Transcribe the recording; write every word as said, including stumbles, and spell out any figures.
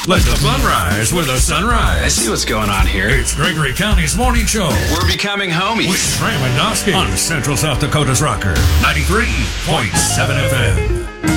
Let the fun rise with a sunrise. I see what's going on here. It's Gregory County's morning show. We're becoming homies. With Trey Wendowski on Central South Dakota's Rocker, ninety-three point seven F M.